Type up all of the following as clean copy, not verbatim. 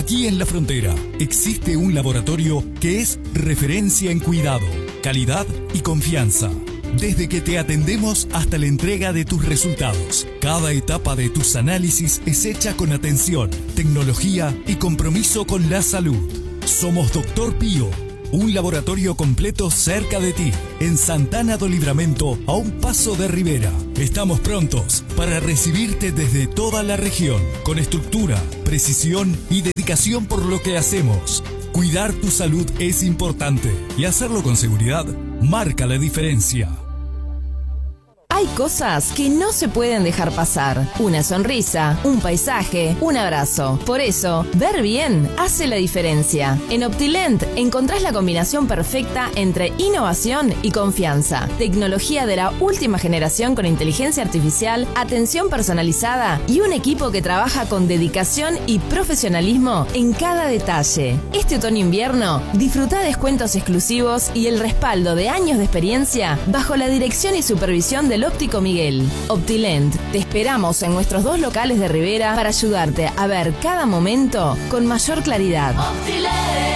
Aquí en La Frontera existe un laboratorio que es referencia en cuidado, calidad y confianza. Desde que te atendemos hasta la entrega de tus resultados, cada etapa de tus análisis es hecha con atención, tecnología y compromiso con la salud. Somos Dr. Pío, un laboratorio completo cerca de ti, en Santana do Livramento, a un paso de Rivera. Estamos prontos para recibirte desde toda la región, con estructura, precisión y dedicación por lo que hacemos. Cuidar tu salud es importante y hacerlo con seguridad marca la diferencia. Hay cosas que no se pueden dejar pasar. Una sonrisa, un paisaje, un abrazo. Por eso, ver bien hace la diferencia. En Optilent encontrás la combinación perfecta entre innovación y confianza. Tecnología de la última generación con inteligencia artificial, atención personalizada y un equipo que trabaja con dedicación y profesionalismo en cada detalle. Este otoño-invierno, disfruta descuentos exclusivos y el respaldo de años de experiencia bajo la dirección y supervisión del Óptico Miguel. Optilent, te esperamos en nuestros 2 locales de Rivera para ayudarte a ver cada momento con mayor claridad. Optilent.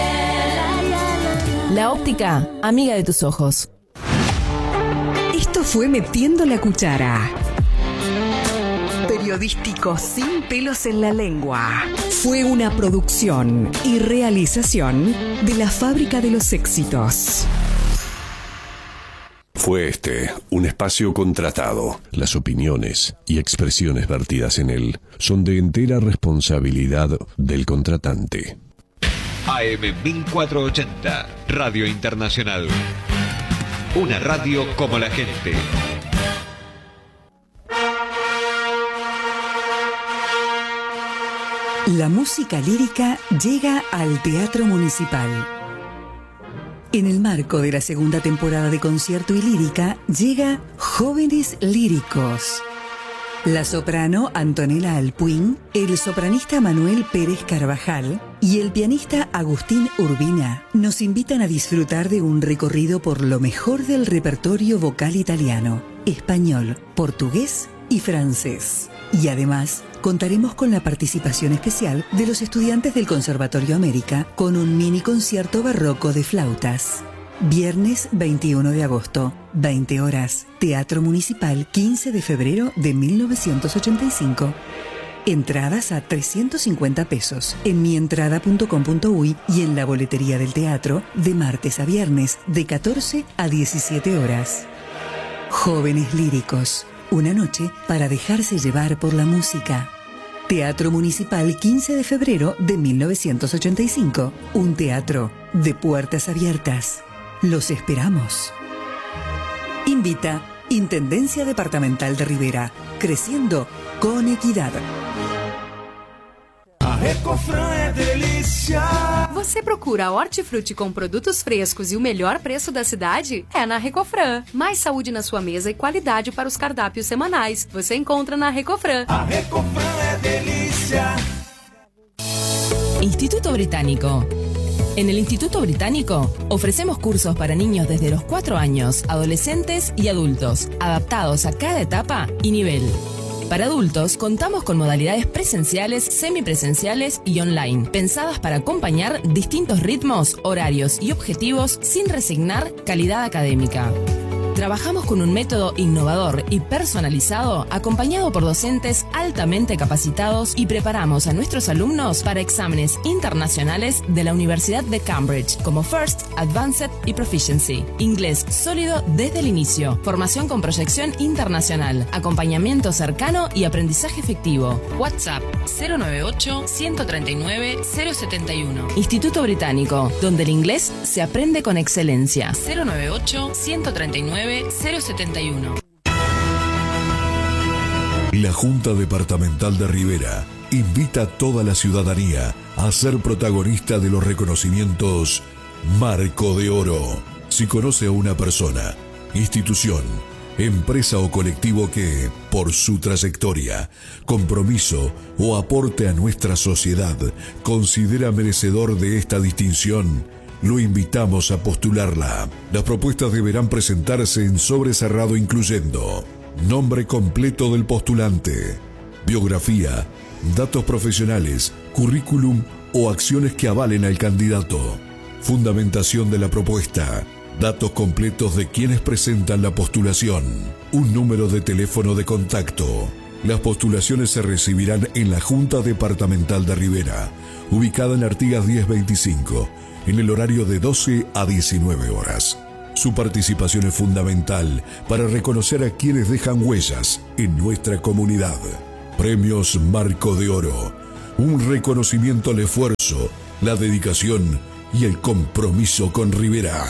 La óptica, amiga de tus ojos. Esto fue Metiendo la Cuchara. Periodístico sin pelos en la lengua. Fue una producción y realización de la Fábrica de los Éxitos. Fue un espacio contratado. Las opiniones y expresiones vertidas en él son de entera responsabilidad del contratante. AM 1480, Radio Internacional. Una radio como la gente. La música lírica llega al Teatro Municipal. En el marco de la segunda temporada de concierto y lírica, llega Jóvenes Líricos. La soprano Antonella Alpuín, el sopranista Manuel Pérez Carvajal y el pianista Agustín Urbina nos invitan a disfrutar de un recorrido por lo mejor del repertorio vocal italiano, español, portugués y francés. Y además, contaremos con la participación especial de los estudiantes del Conservatorio América con un mini concierto barroco de flautas. Viernes 21 de agosto, 20 horas, Teatro Municipal, 15 de febrero de 1985. Entradas a 350 pesos en mientrada.com.uy y en la boletería del teatro de martes a viernes de 14 a 17 horas. Jóvenes Líricos. Una noche para dejarse llevar por la música. Teatro Municipal, 15 de febrero de 1985. Un teatro de puertas abiertas. Los esperamos. Invita Intendencia Departamental de Rivera. Creciendo con equidad. A Recofran é delícia. Você procura hortifruti com produtos frescos e o melhor preço da cidade? É na Recofran. Mais saúde na sua mesa e qualidade para os cardápios semanais. Você encontra na Recofran. A Recofran é delícia. Instituto Británico. En el Instituto Británico ofrecemos cursos para niños desde los 4 años, adolescentes y adultos, adaptados a cada etapa y nivel. Para adultos, contamos con modalidades presenciales, semipresenciales y online, pensadas para acompañar distintos ritmos, horarios y objetivos sin resignar calidad académica. Trabajamos con un método innovador y personalizado, acompañado por docentes altamente capacitados y preparamos a nuestros alumnos para exámenes internacionales de la Universidad de Cambridge, como First, Advanced y Proficiency. Inglés sólido desde el inicio, formación con proyección internacional, acompañamiento cercano y aprendizaje efectivo. WhatsApp 098-139-071. Instituto Británico, donde el inglés se aprende con excelencia. 098-139-071. La Junta Departamental de Rivera invita a toda la ciudadanía a ser protagonista de los reconocimientos Marco de Oro. Si conoce a una persona, institución, empresa o colectivo que, por su trayectoria, compromiso o aporte a nuestra sociedad, considera merecedor de esta distinción, lo invitamos a postularla. Las propuestas deberán presentarse en sobre cerrado incluyendo nombre completo del postulante, biografía, datos profesionales, currículum o acciones que avalen al candidato. Fundamentación de la propuesta. Datos completos de quienes presentan la postulación. Un número de teléfono de contacto. Las postulaciones se recibirán en la Junta Departamental de Rivera, ubicada en Artigas 1025, en el horario de 12 a 19 horas. Su participación es fundamental para reconocer a quienes dejan huellas en nuestra comunidad. Premios Marco de Oro. Un reconocimiento al esfuerzo, la dedicación y el compromiso con Rivera.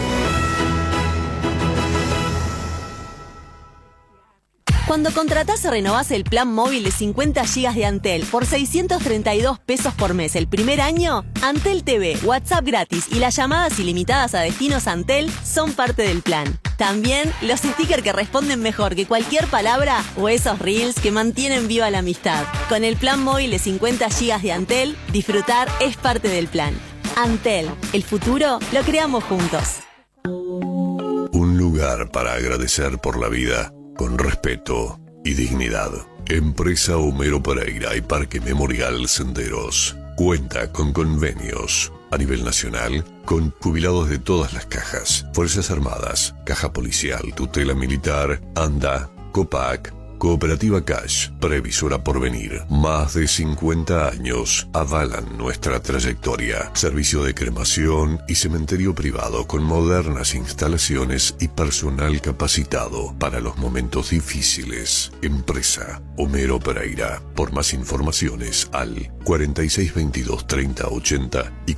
Cuando contratás o renovás el plan móvil de 50 GB de Antel por 632 pesos por mes el primer año, Antel TV, WhatsApp gratis y las llamadas ilimitadas a destinos Antel son parte del plan. También los stickers que responden mejor que cualquier palabra o esos reels que mantienen viva la amistad. Con el plan móvil de 50 GB de Antel, disfrutar es parte del plan. Antel, el futuro lo creamos juntos. Un lugar para agradecer por la vida con respeto y dignidad. Empresa Homero Pereira y Parque Memorial Senderos cuenta con convenios a nivel nacional con jubilados de todas las cajas: Fuerzas Armadas, Caja Policial, Tutela Militar, ANDA, COPAC, Cooperativa Cash, Previsora Porvenir. Más de 50 años avalan nuestra trayectoria. Servicio de cremación y cementerio privado con modernas instalaciones y personal capacitado para los momentos difíciles. Empresa Homero Pereira. Por más informaciones al 4622-3080 y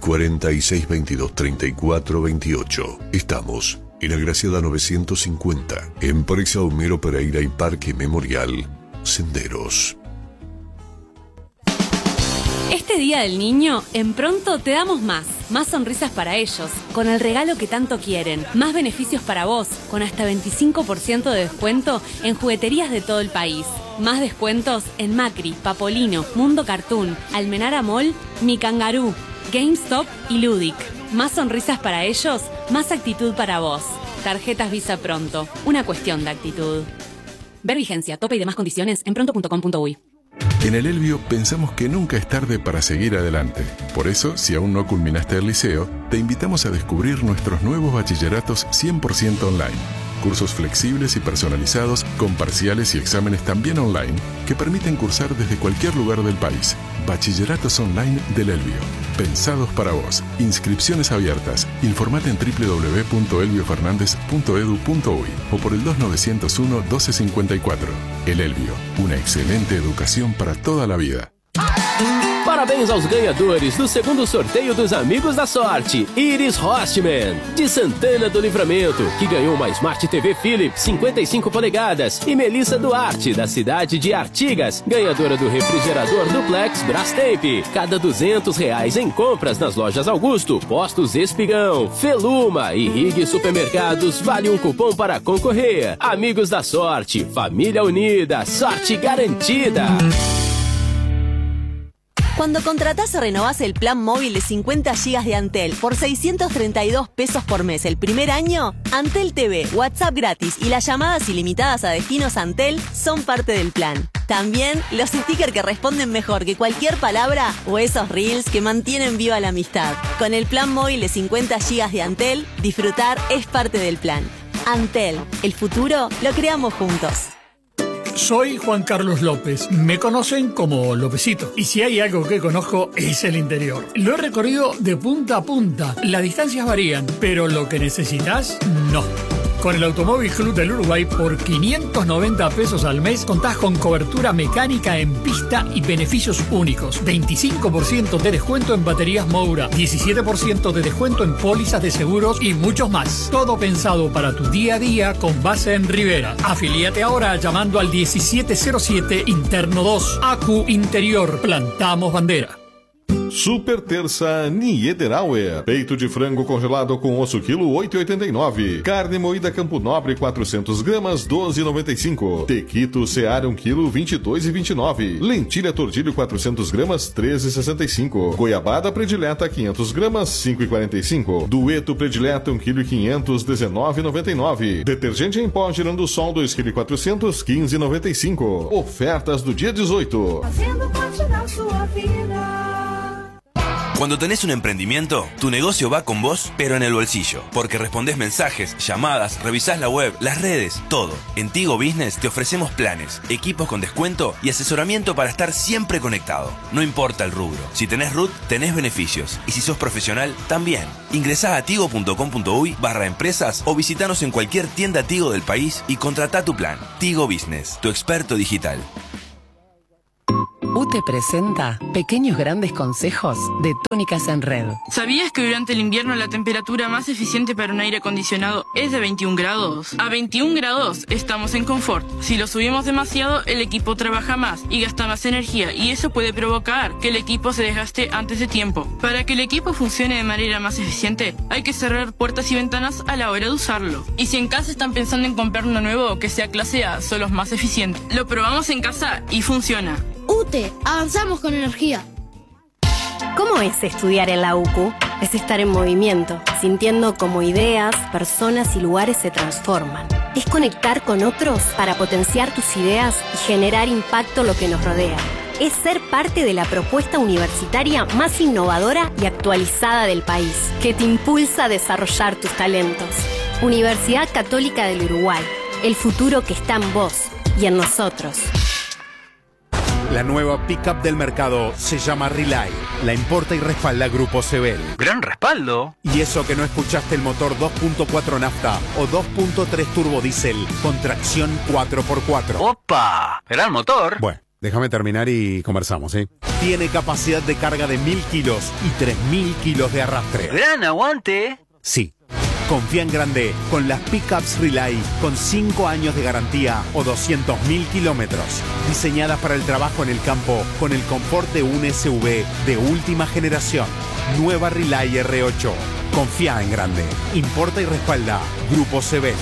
4622-3428. Estamos en Agraciada 950, Empresa Homero Pereira y Parque Memorial Senderos. Este Día del Niño, en Pronto te damos más sonrisas para ellos, con el regalo que tanto quieren, más beneficios para vos, con hasta 25% de descuento en jugueterías de todo el país. Más descuentos en Macri, Papolino, Mundo Cartoon, Almenara Mall, Mi Kangaroo, GameStop y Ludic. Más sonrisas para ellos, más actitud para vos. Tarjetas Visa Pronto, una cuestión de actitud. Ver vigencia, tope y demás condiciones en pronto.com.uy. En el Elbio pensamos que nunca es tarde para seguir adelante. Por eso, si aún no culminaste el liceo, te invitamos a descubrir nuestros nuevos bachilleratos 100% online. Cursos flexibles y personalizados con parciales y exámenes también online que permiten cursar desde cualquier lugar del país. Bachilleratos online del Elbio. Pensados para vos. Inscripciones abiertas. Informate en www.elbiofernandez.edu.uy o por el 2901-1254. El Elbio. Una excelente educación para toda la vida. Parabéns aos ganhadores do segundo sorteio dos Amigos da Sorte. Iris Hostman, de Santana do Livramento, que ganhou uma Smart TV Philips 55 polegadas. E Melissa Duarte, da cidade de Artigas, ganhadora do refrigerador Duplex Brastemp. Cada R$200 em compras nas lojas Augusto, Postos Espigão, Feluma e Rig Supermercados vale um cupom para concorrer. Amigos da Sorte, família unida, sorte garantida. Cuando contratás o renovás el plan móvil de 50 GB de Antel por 632 pesos por mes el primer año, Antel TV, WhatsApp gratis y las llamadas ilimitadas a destinos Antel son parte del plan. También los stickers que responden mejor que cualquier palabra o esos reels que mantienen viva la amistad. Con el plan móvil de 50 GB de Antel, disfrutar es parte del plan. Antel, el futuro lo creamos juntos. Soy Juan Carlos López, me conocen como Lópezito, y si hay algo que conozco es el interior. Lo he recorrido de punta a punta, las distancias varían, pero lo que necesitas, no. Con el Automóvil Club del Uruguay, por 590 pesos al mes, contás con cobertura mecánica en pista y beneficios únicos. 25% de descuento en baterías Moura, 17% de descuento en pólizas de seguros y muchos más. Todo pensado para tu día a día con base en Rivera. Afilíate ahora llamando al 1707 Interno 2. ACU Interior. Plantamos bandera. Super terça Niederauer. Peito de frango congelado com osso quilo 8,89. Carne moída Campo Nobre 400 gramas 12,95. Tequito Seara 1 quilo 22,29. Lentilha Tordilho 400 gramas 13,65. Goiabada Predileta 500 gramas 5,45. Dueto Predileta 1 quilo 500 19,99. Detergente em pó Girando Sol 2 quilo 400 15,95. Ofertas do dia 18. Fazendo parte da sua vida. Cuando tenés un emprendimiento, tu negocio va con vos, pero en el bolsillo. Porque respondés mensajes, llamadas, revisás la web, las redes, todo. En Tigo Business te ofrecemos planes, equipos con descuento y asesoramiento para estar siempre conectado. No importa el rubro. Si tenés RUT, tenés beneficios. Y si sos profesional, también. Ingresá a tigo.com.uy/empresas o visitanos en cualquier tienda Tigo del país y contratá tu plan. Tigo Business, tu experto digital. UTE presenta Pequeños Grandes Consejos de Tónicas en Red. ¿Sabías que durante el invierno la temperatura más eficiente para un aire acondicionado es de 21 grados? A 21 grados estamos en confort. Si lo subimos demasiado, el equipo trabaja más y gasta más energía, y eso puede provocar que el equipo se desgaste antes de tiempo. Para que el equipo funcione de manera más eficiente, hay que cerrar puertas y ventanas a la hora de usarlo. Y si en casa están pensando en comprar uno nuevo que sea clase A, son los más eficientes. Lo probamos en casa y funciona. UTE, avanzamos con energía. ¿Cómo es estudiar en la UCU? Es estar en movimiento, sintiendo cómo ideas, personas y lugares se transforman. Es conectar con otros para potenciar tus ideas y generar impacto en lo que nos rodea. Es ser parte de la propuesta universitaria más innovadora y actualizada del país, que te impulsa a desarrollar tus talentos. Universidad Católica del Uruguay, el futuro que está en vos y en nosotros. La nueva pickup del mercado se llama Relay. La importa y respalda Grupo Sebel. ¡Gran respaldo! Y eso que no escuchaste el motor 2.4 nafta o 2.3 turbo diésel con tracción 4x4. ¡Opa! ¡Gran motor! Bueno, déjame terminar y conversamos, ¿eh? Tiene capacidad de carga de 1000 kilos y 3000 kilos de arrastre. ¡Gran aguante! Sí. Confía en grande con las pickups Relay con 5 años de garantía o 200.000 kilómetros. Diseñadas para el trabajo en el campo con el confort de un SUV de última generación. Nueva Relay R8. Confía en grande. Importa y respalda Grupo Sebel.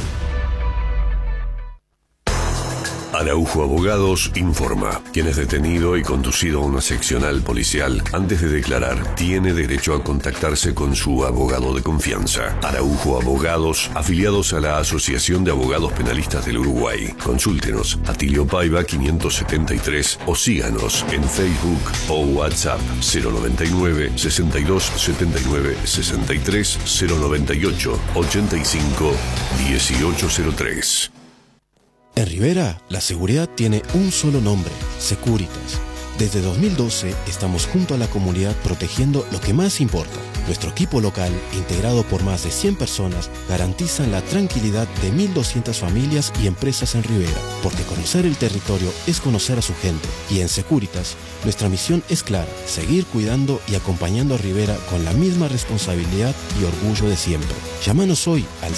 Araujo Abogados informa. Quien es detenido y conducido a una seccional policial antes de declarar tiene derecho a contactarse con su abogado de confianza. Araujo Abogados, afiliados a la Asociación de Abogados Penalistas del Uruguay. Consúltenos a Tilio Paiva 573 o síganos en Facebook o WhatsApp 099 62 79 63 098 85 1803. En Rivera, la seguridad tiene un solo nombre, Securitas. Desde 2012 estamos junto a la comunidad protegiendo lo que más importa. Nuestro equipo local, integrado por más de 100 personas, garantizan la tranquilidad de 1.200 familias y empresas en Rivera, porque conocer el territorio es conocer a su gente. Y en Securitas, nuestra misión es clara, seguir cuidando y acompañando a Rivera con la misma responsabilidad y orgullo de siempre. Llámanos hoy al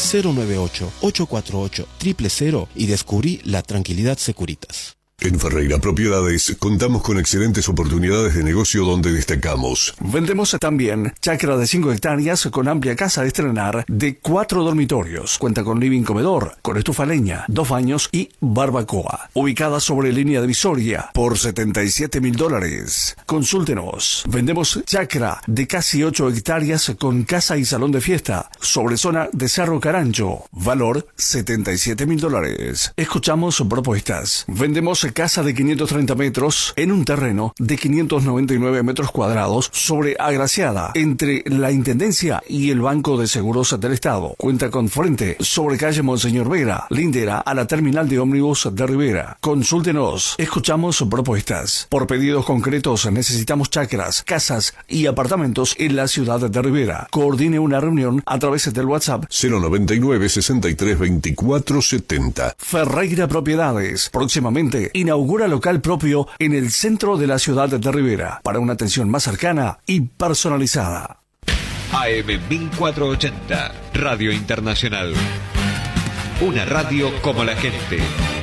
098-848-000 y descubrí la tranquilidad Securitas. En Ferreira Propiedades contamos con excelentes oportunidades de negocio donde destacamos. Vendemos también chacra de 5 hectáreas con amplia casa de estrenar de 4 dormitorios. Cuenta con living comedor, con estufa leña, 2 baños y barbacoa. Ubicada sobre línea divisoria por $77.000. Consúltenos. Vendemos chacra de casi 8 hectáreas con casa y salón de fiesta sobre zona de Cerro Carancho. Valor $77.000. Escuchamos propuestas. Vendemos casa de 530 metros en un terreno de 599 metros cuadrados sobre Agraciada, entre la Intendencia y el Banco de Seguros del Estado. Cuenta con frente sobre calle Monseñor Vera, lindera a la terminal de ómnibus de Rivera. Consúltenos. Escuchamos propuestas. Por pedidos concretos necesitamos chacras, casas y apartamentos en la ciudad de Rivera. Coordine una reunión a través del WhatsApp 099 63 24 70. Ferreira Propiedades. Próximamente inaugura local propio en el centro de la ciudad de Rivera para una atención más cercana y personalizada. AM 1480, Radio Internacional. Una radio como la gente.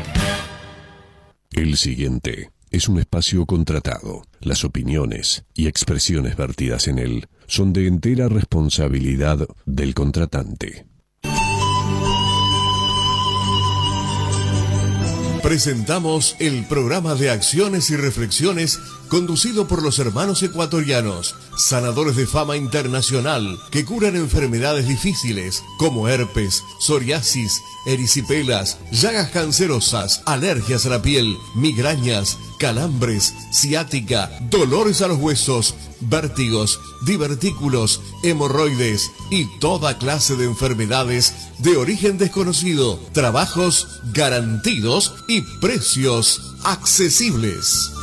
El siguiente es un espacio contratado. Las opiniones y expresiones vertidas en él son de entera responsabilidad del contratante. Presentamos el programa de acciones y reflexiones conducido por los hermanos ecuatorianos, sanadores de fama internacional que curan enfermedades difíciles como herpes, psoriasis, erisipelas, llagas cancerosas, alergias a la piel, migrañas, calambres, ciática, dolores a los huesos, vértigos, divertículos, hemorroides y toda clase de enfermedades de origen desconocido. Trabajos garantidos y precios accesibles.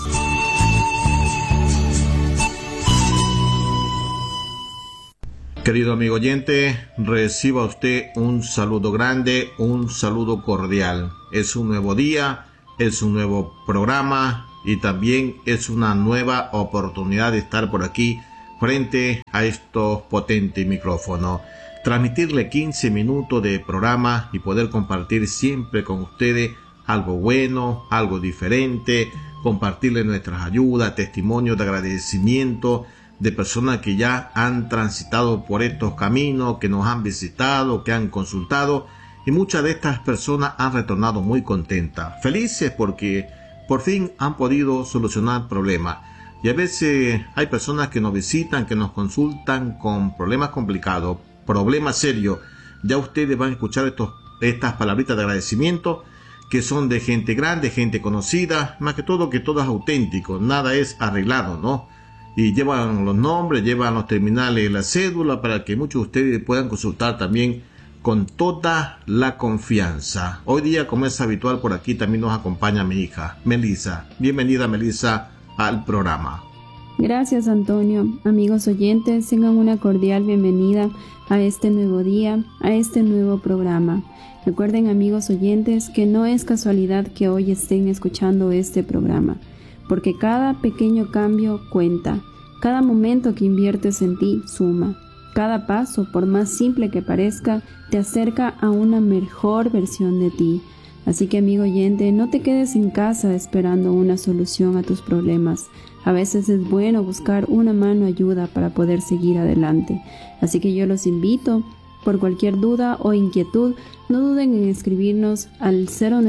Querido amigo oyente, reciba usted un saludo grande, un saludo cordial. Es un nuevo día, es un nuevo programa y también es una nueva oportunidad de estar por aquí frente a estos potentes micrófonos. Transmitirle 15 minutos de programa y poder compartir siempre con ustedes algo bueno, algo diferente, compartirle nuestras ayudas, testimonios de agradecimiento de personas que ya han transitado por estos caminos, que nos han visitado, que han consultado, y muchas de estas personas han retornado muy contentas, felices porque por fin han podido solucionar problemas. Y a veces hay personas que nos visitan, que nos consultan con problemas complicados, problemas serios. Ya ustedes van a escuchar estas palabritas de agradecimiento que son de gente grande, gente conocida, más que todo es auténtico, nada es arreglado, ¿no? Y llevan los nombres, llevan los terminales, la cédula, para que muchos de ustedes puedan consultar también con toda la confianza. Hoy día, como es habitual, por aquí también nos acompaña mi hija, Melissa. Bienvenida, Melissa, al programa. Gracias, Antonio. Amigos oyentes, tengan una cordial bienvenida a este nuevo día, a este nuevo programa. Recuerden, amigos oyentes, que no es casualidad que hoy estén escuchando este programa, porque cada pequeño cambio cuenta, cada momento que inviertes en ti suma, cada paso, por más simple que parezca, te acerca a una mejor versión de ti. Así que, amigo oyente, no te quedes en casa esperando una solución a tus problemas. A veces es bueno buscar una mano ayuda para poder seguir adelante. Así que yo los invito, por cualquier duda o inquietud, no duden en escribirnos al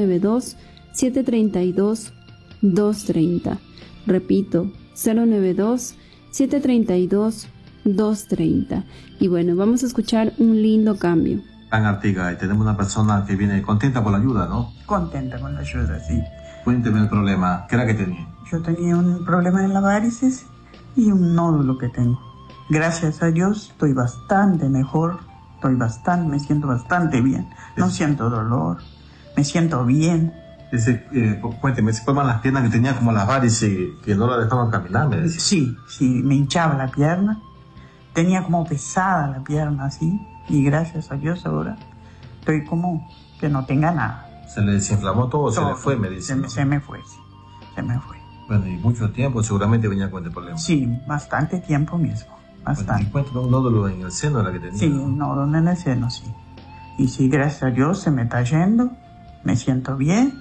092-732-230. Repito, 092-732-230. Y bueno, vamos a escuchar un lindo cambio. Tan Artiga, y tenemos una persona que viene contenta por la ayuda, ¿no? Contenta con la ayuda, sí. Cuénteme el problema, ¿qué era que tenía? Yo tenía un problema en la varices y un nódulo que tengo. Gracias a Dios estoy bastante mejor, me siento bastante bien. No siento dolor, me siento bien. Cuénteme, ¿se forman las piernas que tenía como las varices que no la dejaban caminar? ¿Me decía? Sí, me hinchaba la pierna, tenía como pesada la pierna así, y gracias a Dios ahora estoy como que no tenga nada. ¿Se le desinflamó todo? ¿Se le fue? Me dice. Se me fue, sí, se me fue. Bueno, y mucho tiempo seguramente venía con este problema. Sí, bastante tiempo mismo, bastante. Bueno, ¿encuentra un nódulo en el seno la que tenía? Sí, un nódulo en el seno, sí. Y sí, gracias a Dios se me está yendo, me siento bien.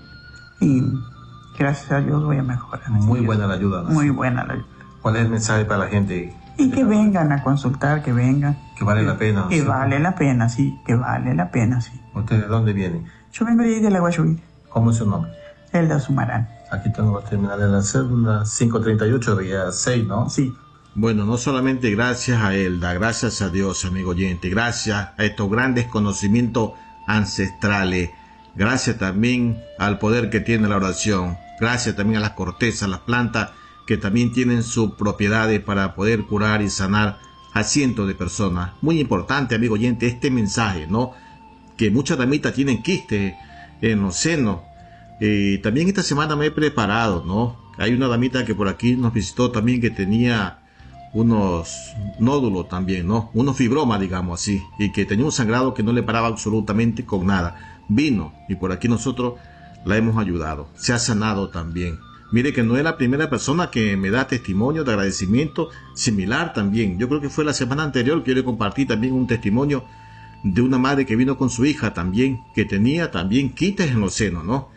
Y gracias a Dios voy a mejorar. Muy buena la ayuda, ¿no? Muy buena la ayuda. ¿Cuál es el mensaje para la gente? Y que vengan a consultar, que vengan. Que vale la pena. Que vale la pena, sí. Que vale la pena, sí. ¿Ustedes de dónde vienen? Yo vengo de ahí de la Guayubí. ¿Cómo es su nombre? Elda Sumarán. Aquí tengo los terminales de la cédula 538 de 6, ¿no? Sí. Bueno, no solamente gracias a Elda, gracias a Dios, amigo oyente, gracias a estos grandes conocimientos ancestrales. Gracias también al poder que tiene la oración. Gracias también a las cortezas, las plantas que también tienen sus propiedades para poder curar y sanar a cientos de personas. Muy importante, amigo oyente, este mensaje, ¿no? Que muchas damitas tienen quistes en los senos. También esta semana me he preparado, ¿no? Hay una damita que por aquí nos visitó también que tenía unos nódulos también, ¿no? Unos fibromas, digamos así, y que tenía un sangrado que no le paraba absolutamente con nada. Vino y por aquí nosotros la hemos ayudado, se ha sanado también. Mire que no es la primera persona que me da testimonio de agradecimiento similar también. Yo creo que fue la semana anterior que yo le compartí también un testimonio de una madre que vino con su hija también, que tenía también quistes en los senos, ¿no?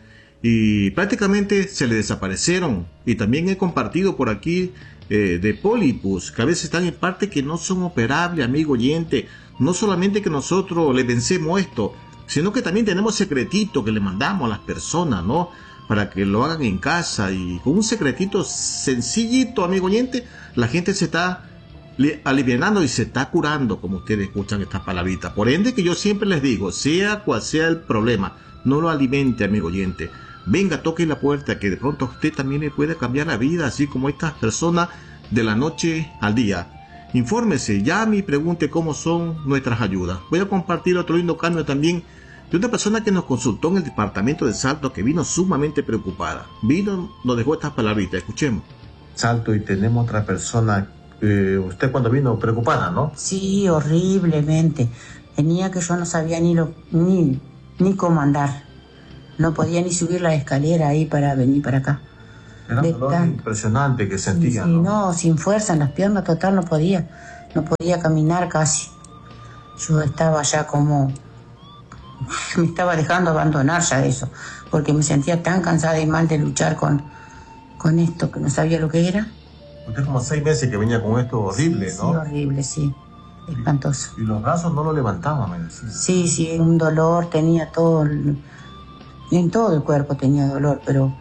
Y prácticamente se le desaparecieron. Y también he compartido por aquí de pólipos, que a veces están en parte que no son operables, amigo oyente. No solamente que nosotros le vencemos esto, sino que también tenemos secretitos que le mandamos a las personas, ¿no? para que lo hagan en casa y con un secretito sencillito, amigo oyente, la gente se está alivianando y se está curando, como ustedes escuchan estas palabritas. Por ende, que yo siempre les digo, sea cual sea el problema, no lo alimente, amigo oyente. Venga, toque la puerta, que de pronto a usted también le puede cambiar la vida, así como estas personas de la noche al día. Infórmese, llame y pregunte cómo son nuestras ayudas. Voy a compartir otro lindo cambio también de una persona que nos consultó en el departamento de Salto, que vino sumamente preocupada. Nos dejó estas palabritas, escuchemos. Salto, y tenemos otra persona, usted cuando vino preocupada, ¿no? Sí, horriblemente. Venía que yo no sabía ni cómo andar. No podía ni subir la escalera ahí para venir para acá. Era un dolor impresionante que sentía, sí, ¿no? Sin fuerza en las piernas, total, no podía caminar casi. Yo estaba ya como... me estaba dejando abandonar ya eso, porque me sentía tan cansada y mal de luchar con esto, que no sabía lo que era. Usted como 6 meses que venía con esto horrible, ¿no? Sí, horrible, sí. Espantoso. Y los brazos no lo levantaban, me decía. Sí, un dolor, tenía todo... en todo el cuerpo tenía dolor, pero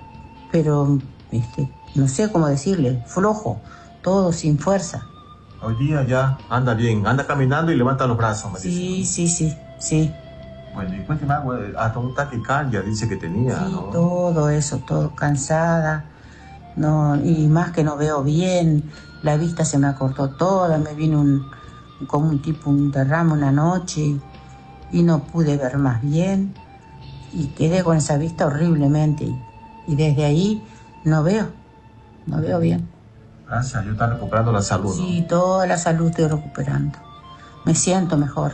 no sé cómo decirle, flojo, todo sin fuerza. Hoy día ya anda bien, anda caminando y levanta los brazos, me dice. Sí. Bueno, y cuénteme algo, hasta un taquicardia dice que tenía, sí, ¿no? Todo eso, todo cansada, no, y más que no veo bien, la vista se me acortó toda, me vino como un derrame una noche y no pude ver más bien. Y quedé con esa vista horriblemente. Y desde ahí no veo bien. Gracias, yo estoy recuperando la salud, ¿no? Sí, toda la salud estoy recuperando. Me siento mejor.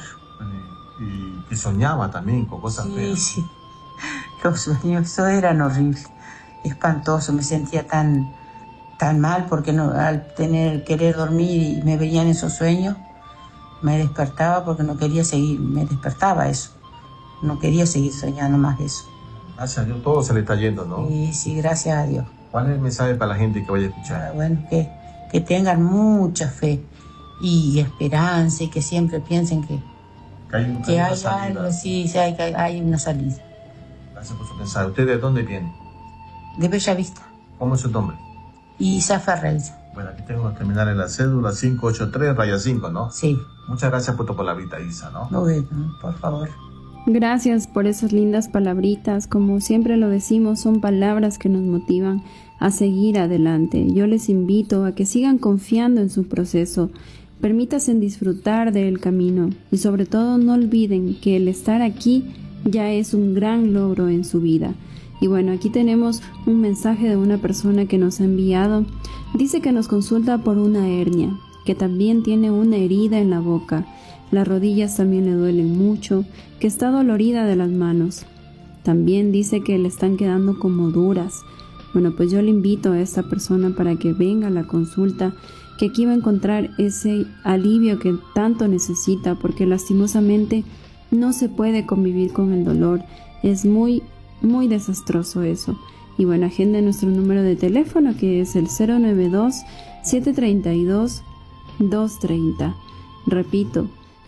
Y soñaba también con cosas feas. Sí. Los sueños, eso eran horribles. Espantoso, me sentía tan mal porque al querer dormir y me veían esos sueños, me despertaba porque no quería seguir, me despertaba eso. No quería seguir soñando más de eso. Gracias a Dios, todo se le está yendo, ¿no? Sí, gracias a Dios. ¿Cuál es el mensaje para la gente que vaya a escuchar? Bueno, que tengan mucha fe y esperanza y que siempre piensen que hay algo, sí, hay una salida. Gracias por su mensaje. ¿Usted de dónde viene? De Bella Vista. ¿Cómo es su nombre? Isa Ferreira. Bueno, aquí tengo los terminales en la cédula 583-5, ¿no? Sí. Muchas gracias por tu palabrita, Isa, ¿no? Bueno, por favor. Gracias por esas lindas palabritas. Como siempre lo decimos, son palabras que nos motivan a seguir adelante. Yo les invito a que sigan confiando en su proceso. Permítanse disfrutar del camino y sobre todo no olviden que el estar aquí ya es un gran logro en su vida. Y bueno, aquí tenemos un mensaje de una persona que nos ha enviado. Dice que nos consulta por una hernia, que también tiene una herida en la boca. Las rodillas también le duelen mucho, que está dolorida de las manos. También dice que le están quedando como duras. Bueno, pues yo le invito a esta persona para que venga a la consulta, que aquí va a encontrar ese alivio que tanto necesita, porque lastimosamente no se puede convivir con el dolor. Es muy desastroso eso. Y bueno, agenda nuestro número de teléfono, que es el 092-732-230. Repito,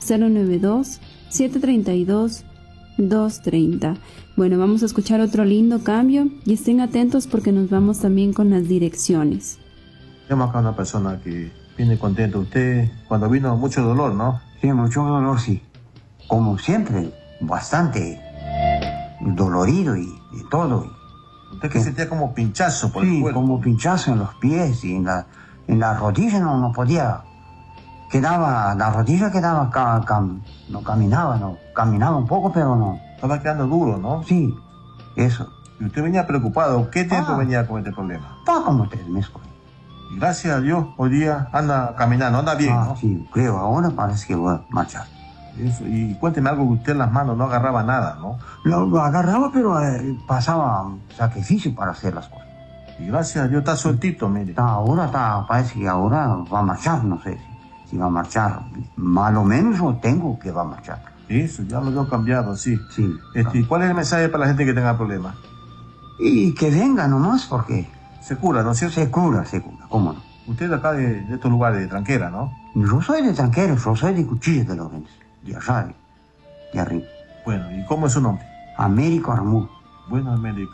092-732-230. Bueno, vamos a escuchar otro lindo cambio y estén atentos porque nos vamos también con las direcciones. Tenemos acá una persona que viene contento. Usted, cuando vino, mucho dolor, ¿no? Sí, mucho dolor, sí. Como siempre, bastante dolorido y todo. ¿Usted que sentía como pinchazo por el cuerpo? Sí, como pinchazo en los pies y en la rodilla no podía. La rodilla quedaba, no caminaba un poco, pero no. Estaba quedando duro, ¿no? Sí, eso. ¿Y usted venía preocupado? ¿Qué tiempo venía con este problema? Estaba como 3 meses. Y gracias a Dios, hoy día anda caminando, anda bien, ¿no? Sí, creo, ahora parece que voy a marchar. Eso. Y cuénteme algo, que usted en las manos no agarraba nada, ¿no? Lo agarraba, pero pasaba sacrificio para hacer las cosas. Y gracias a Dios está sueltito, mire. Parece que ahora va a marchar, no sé si va a marchar. Más o menos yo tengo que va a marchar. Eso, ya lo veo cambiado, sí. Sí. ¿Cuál es el mensaje para la gente que tenga problemas? Y que venga nomás, porque... Se cura, ¿no es cierto? Se cura, ¿cómo no? Usted de acá de estos lugares, de Tranquera, ¿no? Yo soy de Tranquera, yo soy de Cuchillas de Lorenzo, de allá, de arriba. Bueno, ¿y cómo es su nombre? Américo Armú. Bueno, Américo,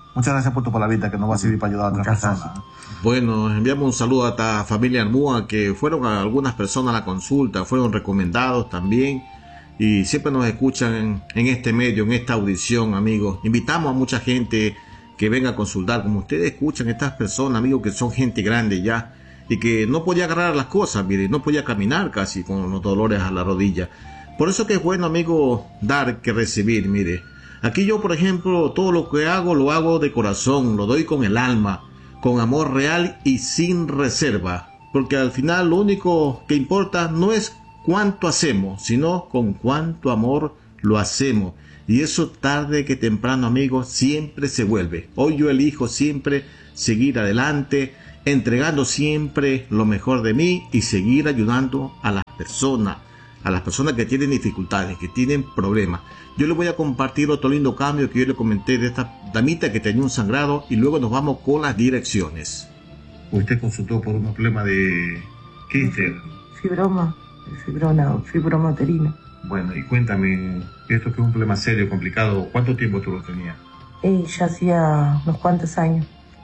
Muchas gracias por tu palabrita que nos va a servir para ayudar a otras personas. Bueno, enviamos un saludo a esta familia Armúa, que fueron a algunas personas a la consulta, fueron recomendados también y siempre nos escuchan en este medio, en esta audición, amigos. Invitamos a mucha gente que venga a consultar, como ustedes escuchan, estas personas, amigos, que son gente grande ya y que no podía agarrar las cosas, mire, no podía caminar casi con los dolores a la rodilla. Por eso que es bueno, amigo, dar que recibir, mire. Aquí yo, por ejemplo, todo lo que hago, lo hago de corazón, lo doy con el alma, con amor real y sin reserva. Porque al final lo único que importa no es cuánto hacemos, sino con cuánto amor lo hacemos. Y eso tarde que temprano, amigos, siempre se vuelve. Hoy yo elijo siempre seguir adelante, entregando siempre lo mejor de mí y seguir ayudando a las personas que tienen dificultades, que tienen problemas. Yo les voy a compartir otro lindo cambio que yo le comenté de esta damita que tenía un sangrado y luego nos vamos con las direcciones. Usted consultó por un problema de... ¿Qué es? Fibromaterina. Bueno, y cuéntame, esto que es un problema serio, complicado, ¿cuánto tiempo tú lo tenías? Ya hacía unos cuantos años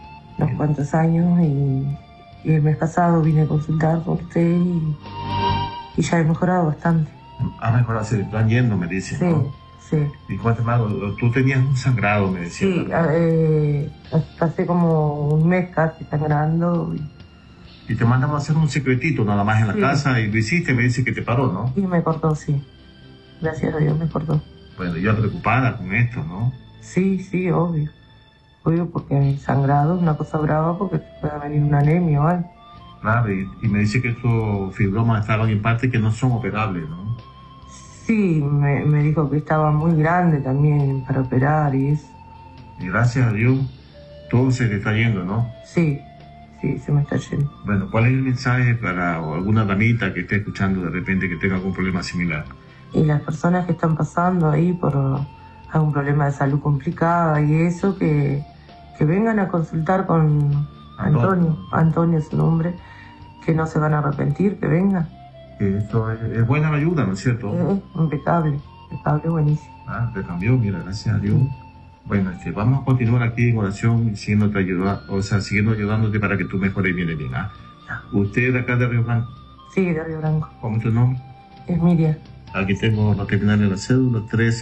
y el mes pasado vine a consultar con usted y ya he mejorado bastante. Ha mejorado, se están yendo, me dicen, sí, ¿no? Sí. ¿Y cuánto más? Tú tenías un sangrado, me decías. Sí, pasé como un mes casi sangrando. Y te mandamos a hacer un secretito nada más en la casa y lo hiciste, me dice que te paró, ¿no? Y me cortó, sí. Gracias a Dios me cortó. Bueno, ya preocupada con esto, ¿no? Sí, obvio. Obvio, porque el sangrado es una cosa brava porque te puede venir una anemia o algo. Claro, y me dice que estos fibromas estaban en parte que no son operables, ¿no? Sí, me dijo que estaba muy grande también para operar y eso. Y gracias a Dios todo se te está yendo, ¿no? Sí, se me está yendo. Bueno, ¿cuál es el mensaje para alguna damita que esté escuchando de repente que tenga algún problema similar? Y las personas que están pasando ahí por algún problema de salud complicada y eso, que vengan a consultar con Antonio es su nombre, que no se van a arrepentir, que vengan. Esto es buena ayuda, ¿no es cierto? Impecable, buenísimo. Te cambió, mira, gracias a Dios. Bueno, vamos a continuar aquí en oración, siguiendo ayudándote para que tú mejores bien. ¿Usted es de acá de Río Blanco? Sí, de Río Blanco. ¿Cómo es tu nombre? Es Miriam. Aquí tengo la terminal de la cédula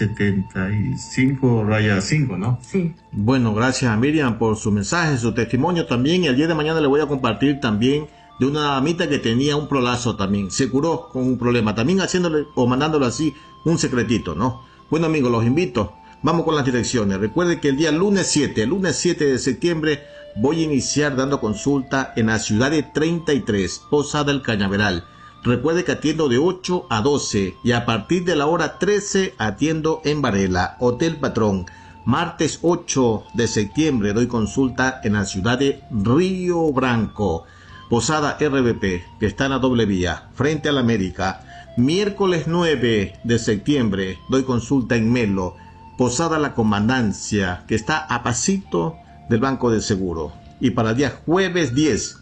375-5, ¿no? Sí. Bueno, gracias a Miriam por su mensaje, su testimonio también. Y el día de mañana le voy a compartir también de una damita que tenía un prolazo también. Se curó con un problema, también haciéndole o mandándole así un secretito, ¿no? Bueno, amigos, los invito. Vamos con las direcciones. Recuerden que el día lunes 7 de septiembre, voy a iniciar dando consulta en la ciudad de 33, Posada del Cañaveral. Recuerde que atiendo de 8 a 12 y a partir de la hora 13 atiendo en Varela, Hotel Patrón. Martes 8 de septiembre doy consulta en la ciudad de Río Branco, Posada RBP, que está en la doble vía, frente a la América. Miércoles 9 de septiembre doy consulta en Melo, Posada La Comandancia, que está a pasito del Banco de Seguro. Y para el día jueves 10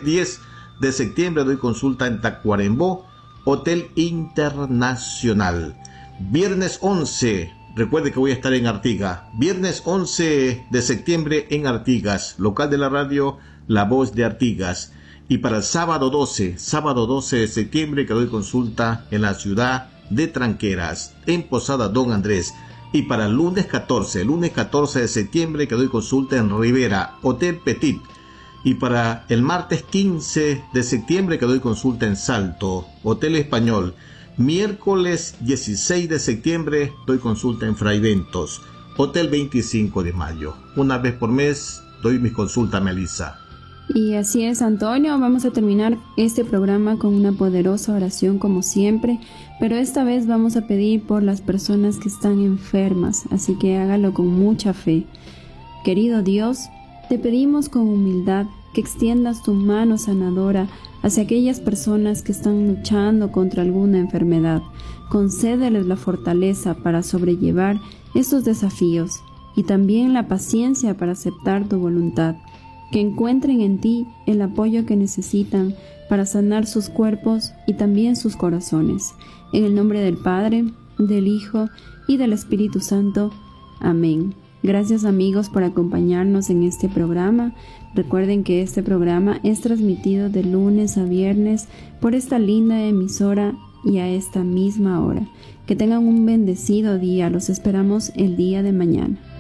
de septiembre doy consulta en Tacuarembó, Hotel Internacional. Viernes 11, recuerde que voy a estar en Artigas. Viernes 11 de septiembre en Artigas, local de la radio La Voz de Artigas. Y para el sábado 12 de septiembre que doy consulta en la ciudad de Tranqueras, en Posada Don Andrés. Y para el lunes 14 de septiembre que doy consulta en Rivera, Hotel Petit. Y para el martes 15 de septiembre que doy consulta en Salto, Hotel Español. Miércoles 16 de septiembre doy consulta en Fraiventos, Hotel 25 de Mayo. Una vez por mes doy mis consultas, Melissa. Y así es, Antonio, vamos a terminar este programa con una poderosa oración como siempre, pero esta vez vamos a pedir por las personas que están enfermas, así que hágalo con mucha fe. Querido Dios, te pedimos con humildad que extiendas tu mano sanadora hacia aquellas personas que están luchando contra alguna enfermedad. Concédeles la fortaleza para sobrellevar estos desafíos y también la paciencia para aceptar tu voluntad. Que encuentren en ti el apoyo que necesitan para sanar sus cuerpos y también sus corazones. En el nombre del Padre, del Hijo y del Espíritu Santo. Amén. Gracias amigos por acompañarnos en este programa. Recuerden que este programa es transmitido de lunes a viernes por esta linda emisora y a esta misma hora. Que tengan un bendecido día. Los esperamos el día de mañana.